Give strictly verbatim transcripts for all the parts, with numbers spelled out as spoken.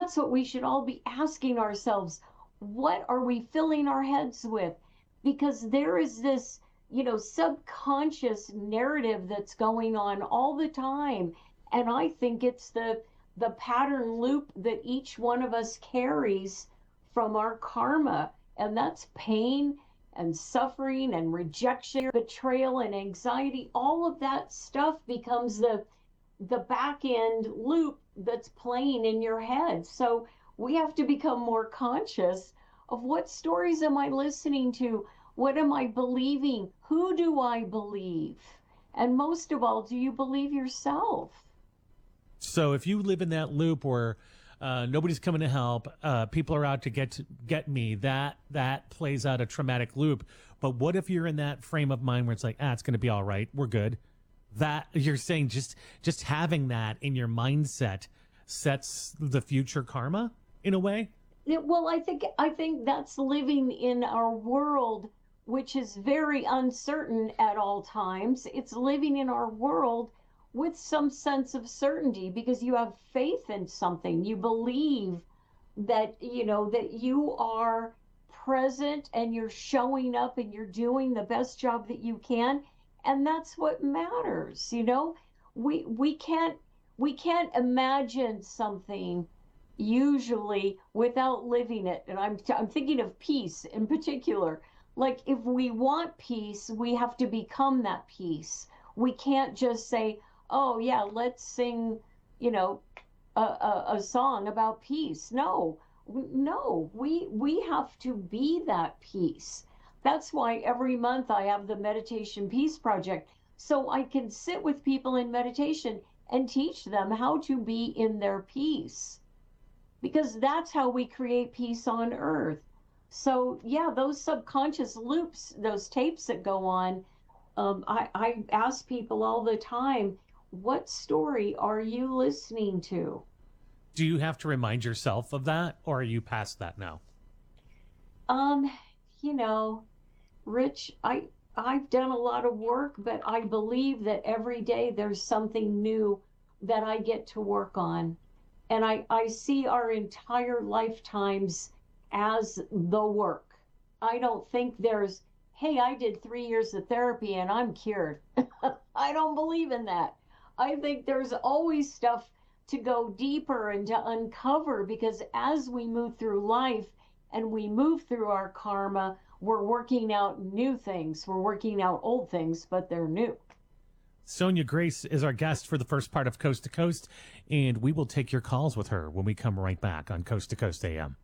that's what we should all be asking ourselves. What are we filling our heads with? Because there is this, you know, subconscious narrative that's going on all the time. And I think it's the the pattern loop that each one of us carries from our karma. And that's pain and suffering and rejection, betrayal and anxiety. All of that stuff becomes the the back end loop that's playing in your head. So we have to become more conscious of what stories am I listening to? What am I believing? Who do I believe? And most of all, do you believe yourself? So if you live in that loop where uh, nobody's coming to help, uh, people are out to get to get me, that that plays out a traumatic loop. But what if you're in that frame of mind where it's like, ah, it's going to be all right, we're good? That you're saying just just having that in your mindset sets the future karma in a way? Yeah, well, I think I think that's living in our world, which is very uncertain at all times. It's living in our world with some sense of certainty because you have faith in something. You believe that, you know, that you are present and you're showing up and you're doing the best job that you can. And that's what matters, you know. We we can't we can't imagine something usually without living it. And I'm I'm thinking of peace in particular. Like if we want peace, we have to become that peace. We can't just say, "Oh yeah, let's sing, you know, a, a, a song about peace." No, no, we we have to be that peace. That's why every month I have the Meditation Peace Project, so I can sit with people in meditation and teach them how to be in their peace, because that's how we create peace on earth. So yeah, those subconscious loops, those tapes that go on, um, I, I ask people all the time, what story are you listening to? Do you have to remind yourself of that, or are you past that now? Um, you know, Rich, I I've done a lot of work, but I believe that every day there's something new that I get to work on. And I, I see our entire lifetimes as the work. I don't think there's, hey, I did three years of therapy and I'm cured. I don't believe in that. I think there's always stuff to go deeper and to uncover, because as we move through life and we move through our karma, we're working out new things. We're working out old things, but they're new. Sonia Grace is our guest for the first part of Coast to Coast, and we will take your calls with her when we come right back on Coast to Coast A M.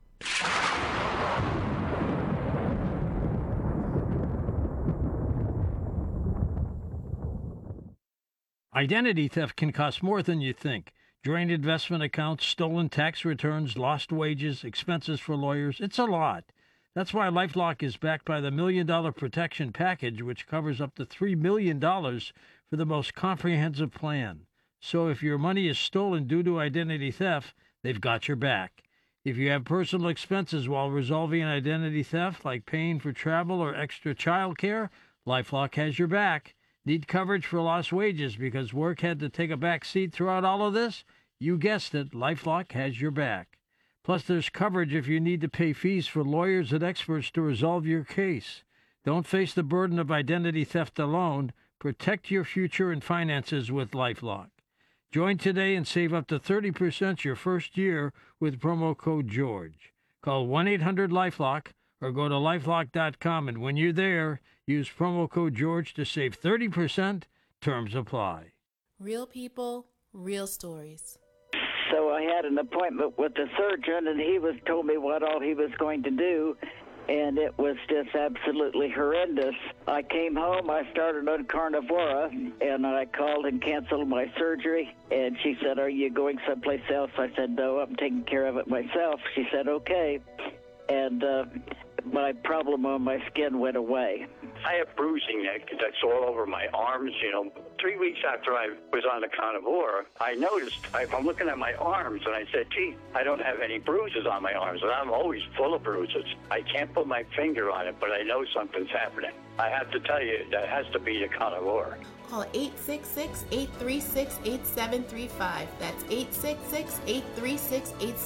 Identity theft can cost more than you think. Drained investment accounts, stolen tax returns, lost wages, expenses for lawyers. It's a lot. That's why LifeLock is backed by the Million Dollar Protection Package, which covers up to three million dollars for the most comprehensive plan. So if your money is stolen due to identity theft, they've got your back. If you have personal expenses while resolving an identity theft, like paying for travel or extra child care, LifeLock has your back. Need coverage for lost wages because work had to take a back seat throughout all of this? You guessed it, LifeLock has your back. Plus, there's coverage if you need to pay fees for lawyers and experts to resolve your case. Don't face the burden of identity theft alone. Protect your future and finances with LifeLock. Join today and save up to thirty percent your first year with promo code George. Call one eight hundred LifeLock or go to lifelock dot com, and when you're there, use promo code George to save thirty percent. Terms apply. Real people, real stories. So I had an appointment with the surgeon, and he was told me what all he was going to do, and it was just absolutely horrendous. I came home, I started on Carnivora, and I called and canceled my surgery, and she said, "Are you going someplace else?" I said, "No, I'm taking care of it myself." She said, "Okay." And uh, my problem on my skin went away. I have bruising that, that's all over my arms, you know. Three weeks after I was on the carnivore, I noticed, I, I'm looking at my arms, and I said, gee, I don't have any bruises on my arms, and I'm always full of bruises. I can't put my finger on it, but I know something's happening. I have to tell you, that has to be the carnivore. Call eight six six, eight three six, eight seven three five. That's eight six six, eight three six, eight seven three five.